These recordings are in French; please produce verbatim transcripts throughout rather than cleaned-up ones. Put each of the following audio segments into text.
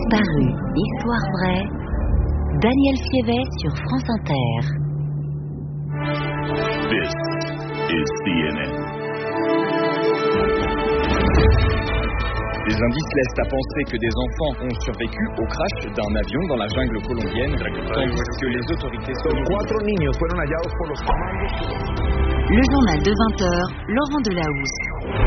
Disparu, histoire vraie. Daniel Sievet sur France Inter. This is C N N. Des indices laissent à penser que des enfants ont survécu au crash d'un avion dans la jungle colombienne, tandis que les autorités sont... Cuatro niños fueron hallados por los comandos. Le journal de vingt heures, Laurent Delahousse.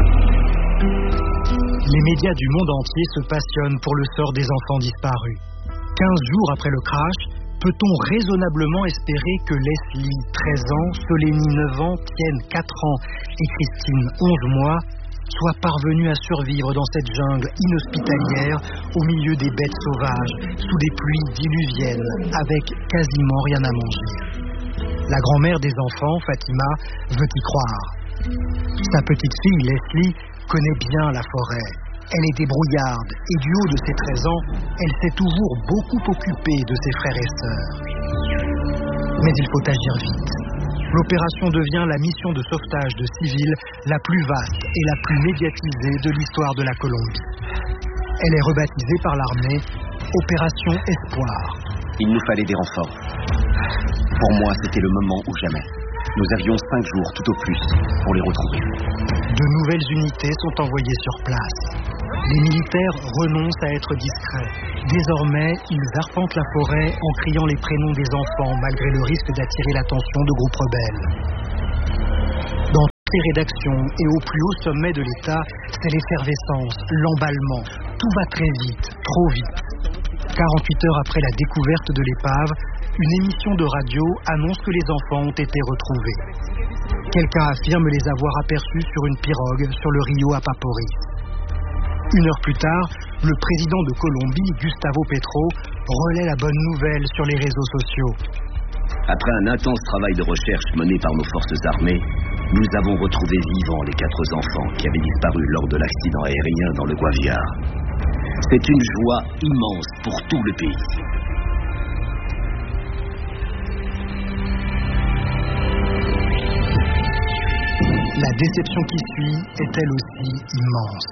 Les médias du monde entier se passionnent pour le sort des enfants disparus. quinze jours après le crash, peut-on raisonnablement espérer que Leslie, treize ans, Solénie, neuf ans, Tienne, quatre ans et Christine, onze mois, soient parvenus à survivre dans cette jungle inhospitalière au milieu des bêtes sauvages, sous des pluies diluviennes, avec quasiment rien à manger? La grand-mère des enfants, Fatima, veut y croire. Sa petite fille, Leslie, connaît bien la forêt. Elle est débrouillarde et du haut de ses treize ans, elle s'est toujours beaucoup occupée de ses frères et sœurs. Mais il faut agir vite. L'opération devient la mission de sauvetage de civils la plus vaste et la plus médiatisée de l'histoire de la Colombie. Elle est rebaptisée par l'armée Opération Espoir. Il nous fallait des renforts. Pour moi, c'était le moment ou jamais. Nous avions cinq jours tout au plus pour les retrouver. De nouvelles unités sont envoyées sur place. Les militaires renoncent à être discrets. Désormais, ils arpentent la forêt en criant les prénoms des enfants, malgré le risque d'attirer l'attention de groupes rebelles. Dans toutes les rédactions et au plus haut sommet de l'État, c'est l'effervescence, l'emballement. Tout va très vite, trop vite. quarante-huit heures après la découverte de l'épave, une émission de radio annonce que les enfants ont été retrouvés. Quelqu'un affirme les avoir aperçus sur une pirogue sur le Rio Apaporis. Une heure plus tard, le président de Colombie, Gustavo Petro, relaie la bonne nouvelle sur les réseaux sociaux. Après un intense travail de recherche mené par nos forces armées, nous avons retrouvé vivants les quatre enfants qui avaient disparu lors de l'accident aérien dans le Guaviare. C'est une joie immense pour tout le pays. La déception qui suit est elle aussi immense.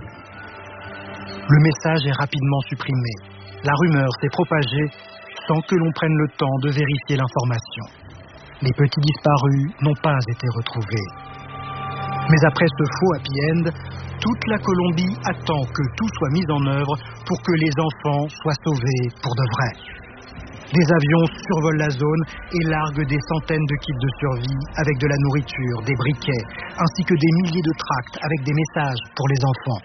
Le message est rapidement supprimé. La rumeur s'est propagée sans que l'on prenne le temps de vérifier l'information. Les petits disparus n'ont pas été retrouvés. Mais après ce faux happy end, toute la Colombie attend que tout soit mis en œuvre pour que les enfants soient sauvés pour de vrai. Des avions survolent la zone et larguent des centaines de kits de survie avec de la nourriture, des briquets, ainsi que des milliers de tracts avec des messages pour les enfants.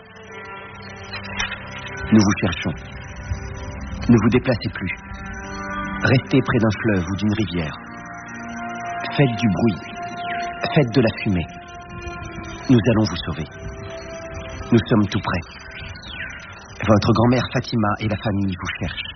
Nous vous cherchons. Ne vous déplacez plus. Restez près d'un fleuve ou d'une rivière. Faites du bruit. Faites de la fumée. Nous allons vous sauver. Nous sommes tout près. Votre grand-mère Fatima et la famille vous cherchent.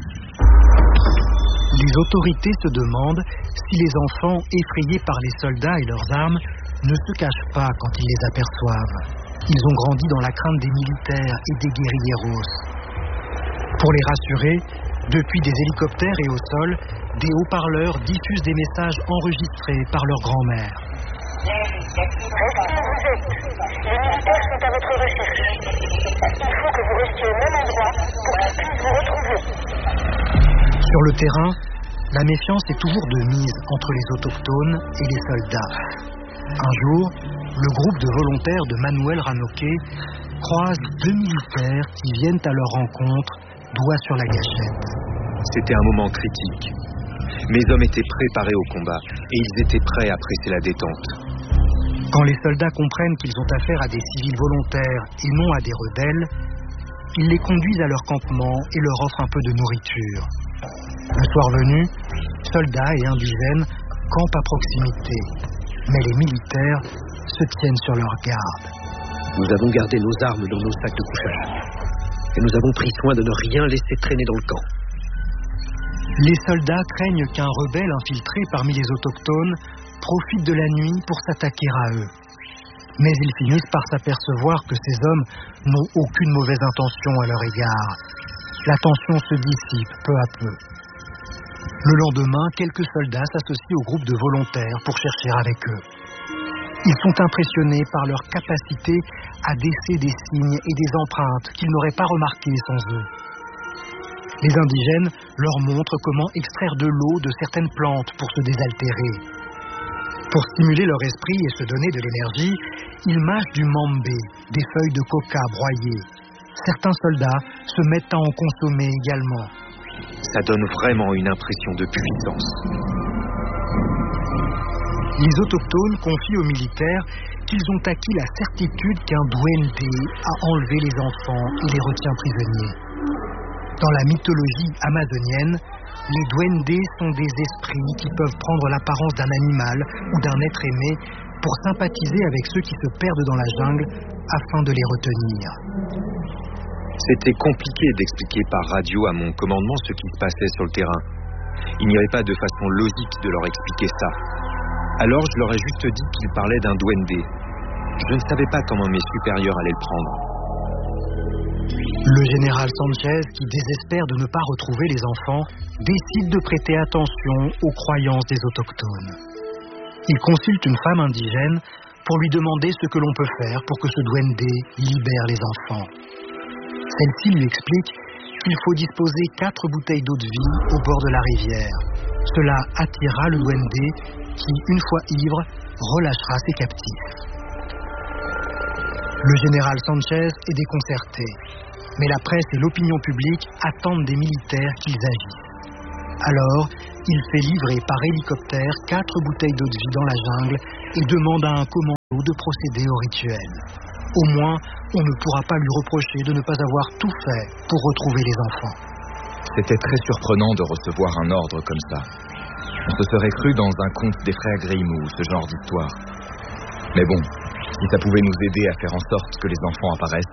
Les autorités se demandent si les enfants, effrayés par les soldats et leurs armes, ne se cachent pas quand ils les aperçoivent. Ils ont grandi dans la crainte des militaires et des guérilleros. Pour les rassurer, depuis des hélicoptères et au sol, des haut-parleurs diffusent des messages enregistrés par leur grand-mère. Restez où vous êtes. Les militaires sont à votre recherche. Il faut que vous restiez au même endroit pour qu'ils puissent vous retrouver. Sur le terrain, la méfiance est toujours de mise entre les autochtones et les soldats. Un jour, le groupe de volontaires de Manuel Ranoque croise deux militaires qui viennent à leur rencontre, doigt sur la gâchette. C'était un moment critique. Mes hommes étaient préparés au combat et ils étaient prêts à presser la détente. Quand les soldats comprennent qu'ils ont affaire à des civils volontaires et non à des rebelles, ils les conduisent à leur campement et leur offrent un peu de nourriture. Le soir venu, soldats et indigènes campent à proximité, mais les militaires se tiennent sur leur garde. Nous avons gardé nos armes dans nos sacs de couchage et nous avons pris soin de ne rien laisser traîner dans le camp. Les soldats craignent qu'un rebelle infiltré parmi les autochtones profite de la nuit pour s'attaquer à eux. Mais ils finissent par s'apercevoir que ces hommes n'ont aucune mauvaise intention à leur égard. La tension se dissipe peu à peu. Le lendemain, quelques soldats s'associent au groupe de volontaires pour chercher avec eux. Ils sont impressionnés par leur capacité à déceler des signes et des empreintes qu'ils n'auraient pas remarquées sans eux. Les indigènes leur montrent comment extraire de l'eau de certaines plantes pour se désaltérer. Pour stimuler leur esprit et se donner de l'énergie, ils mâchent du mambé, des feuilles de coca broyées. Certains soldats se mettent à en consommer également. Ça donne vraiment une impression de puissance. Les autochtones confient aux militaires qu'ils ont acquis la certitude qu'un duende a enlevé les enfants et les retient prisonniers. Dans la mythologie amazonienne, les duendes sont des esprits qui peuvent prendre l'apparence d'un animal ou d'un être aimé pour sympathiser avec ceux qui se perdent dans la jungle afin de les retenir. C'était compliqué d'expliquer par radio à mon commandement ce qui se passait sur le terrain. Il n'y avait pas de façon logique de leur expliquer ça. Alors je leur ai juste dit qu'ils parlaient d'un duende. Je ne savais pas comment mes supérieurs allaient le prendre. Le général Sanchez, qui désespère de ne pas retrouver les enfants, décide de prêter attention aux croyances des autochtones. Il consulte une femme indigène pour lui demander ce que l'on peut faire pour que ce duende libère les enfants. Celle-ci lui explique qu'il faut disposer quatre bouteilles d'eau de vie au bord de la rivière. Cela attirera le duende qui, une fois ivre, relâchera ses captifs. Le général Sanchez est déconcerté, mais la presse et l'opinion publique attendent des militaires qu'ils agissent. Alors, il fait livrer par hélicoptère quatre bouteilles d'eau de vie dans la jungle et demande à un commando de procéder au rituel. Au moins, on ne pourra pas lui reprocher de ne pas avoir tout fait pour retrouver les enfants. C'était très surprenant de recevoir un ordre comme ça. On se serait cru dans un conte des frères Grimm ou ce genre d'histoire. Mais bon, si ça pouvait nous aider à faire en sorte que les enfants apparaissent.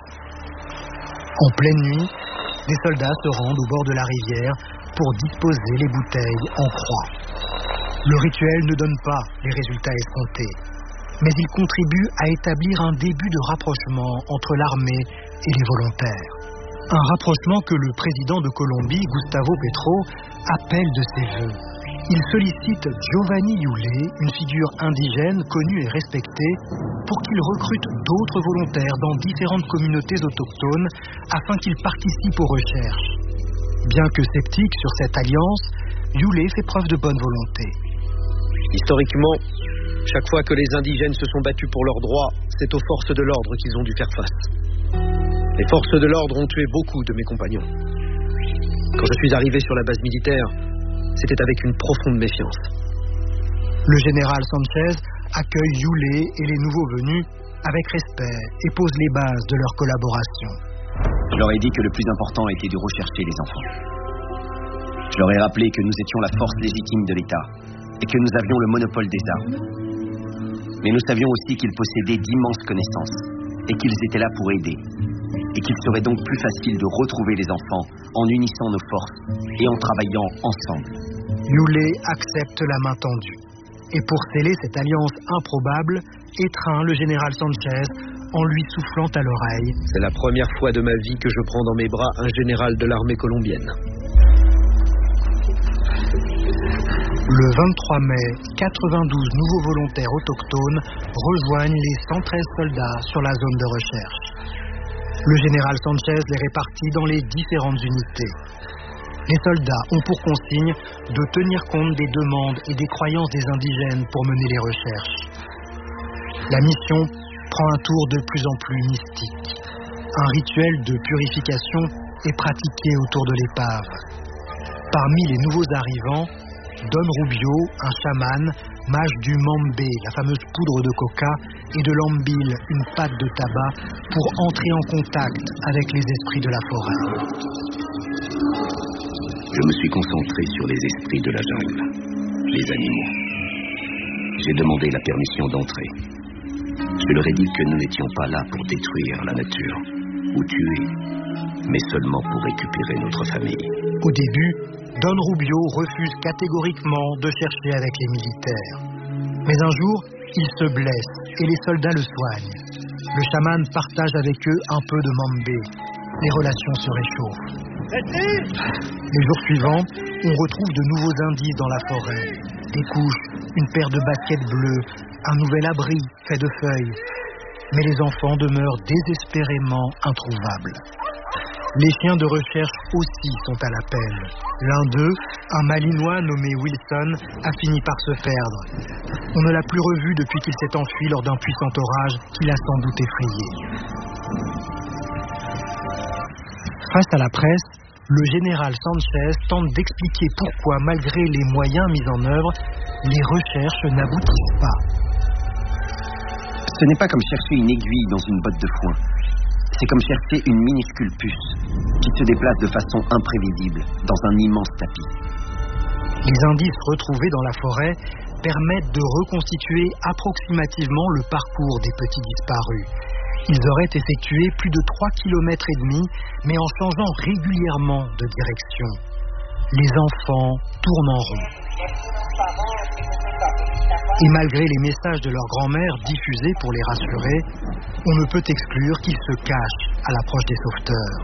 En pleine nuit, des soldats se rendent au bord de la rivière pour disposer les bouteilles en croix. Le rituel ne donne pas les résultats escomptés, mais il contribue à établir un début de rapprochement entre l'armée et les volontaires. Un rapprochement que le président de Colombie, Gustavo Petro, appelle de ses vœux. Il sollicite Giovanni Yule, une figure indigène connue et respectée, pour qu'il recrute d'autres volontaires dans différentes communautés autochtones afin qu'ils participent aux recherches. Bien que sceptique sur cette alliance, Yule fait preuve de bonne volonté. Historiquement, chaque fois que les indigènes se sont battus pour leurs droits, c'est aux forces de l'ordre qu'ils ont dû faire face. Les forces de l'ordre ont tué beaucoup de mes compagnons. Quand je suis arrivé sur la base militaire, c'était avec une profonde méfiance. Le général Sanchez accueille Yule et les nouveaux venus avec respect et pose les bases de leur collaboration. Je leur ai dit que le plus important était de rechercher les enfants. Je leur ai rappelé que nous étions la force légitime de l'État et que nous avions le monopole des armes. Mais nous savions aussi qu'ils possédaient d'immenses connaissances et qu'ils étaient là pour aider. Et qu'il serait donc plus facile de retrouver les enfants en unissant nos forces et en travaillant ensemble. Yule accepte la main tendue. Et pour sceller cette alliance improbable, étreint le général Sanchez en lui soufflant à l'oreille. C'est la première fois de ma vie que je prends dans mes bras un général de l'armée colombienne. Le vingt-trois mai, quatre-vingt-douze nouveaux volontaires autochtones rejoignent les cent treize soldats sur la zone de recherche. Le général Sanchez les répartit dans les différentes unités. Les soldats ont pour consigne de tenir compte des demandes et des croyances des indigènes pour mener les recherches. La mission prend un tour de plus en plus mystique. Un rituel de purification est pratiqué autour de l'épave. Parmi les nouveaux arrivants, Don Rubio, un chaman, mâche du mambé, la fameuse poudre de coca, et de l'ambil, une pâte de tabac, pour entrer en contact avec les esprits de la forêt. Je me suis concentré sur les esprits de la jungle, les animaux. J'ai demandé la permission d'entrer. Je leur ai dit que nous n'étions pas là pour détruire la nature ou tuer, mais seulement pour récupérer notre famille. Au début, Don Rubio refuse catégoriquement de chercher avec les militaires. Mais un jour, il se blesse et les soldats le soignent. Le chaman partage avec eux un peu de mambé. Les relations se réchauffent. Les jours suivants, on retrouve de nouveaux indices dans la forêt. Des couches, une paire de baskets bleues, un nouvel abri fait de feuilles. Mais les enfants demeurent désespérément introuvables. Les chiens de recherche aussi sont à l'appel. L'un d'eux, un Malinois nommé Wilson, a fini par se perdre. On ne l'a plus revu depuis qu'il s'est enfui lors d'un puissant orage qui l'a sans doute effrayé. Face à la presse, le général Sanchez tente d'expliquer pourquoi, malgré les moyens mis en œuvre, les recherches n'aboutissent pas. Ce n'est pas comme chercher une aiguille dans une botte de foin. C'est comme chercher une minuscule puce qui se déplace de façon imprévisible dans un immense tapis. Les indices retrouvés dans la forêt permettent de reconstituer approximativement le parcours des petits disparus. Ils auraient effectué plus de trois kilomètres et demi, mais en changeant régulièrement de direction. Les enfants tournent en rond. Et malgré les messages de leur grand-mère diffusés pour les rassurer, on ne peut exclure qu'ils se cachent à l'approche des sauveteurs.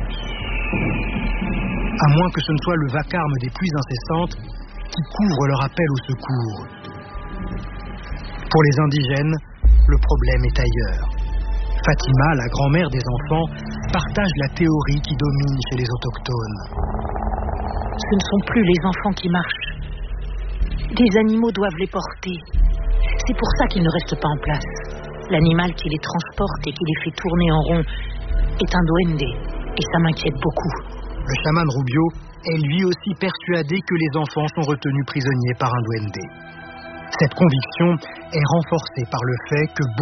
À moins que ce ne soit le vacarme des pluies incessantes qui couvre leur appel au secours. Pour les indigènes, le problème est ailleurs. Fatima, la grand-mère des enfants, partage la théorie qui domine chez les autochtones. Ce ne sont plus les enfants qui marchent. Des animaux doivent les porter. C'est pour ça qu'ils ne restent pas en place. L'animal qui les transporte et qui les fait tourner en rond est un duende, et ça m'inquiète beaucoup. Le chaman Rubio est lui aussi persuadé que les enfants sont retenus prisonniers par un duende. Cette conviction est renforcée par le fait que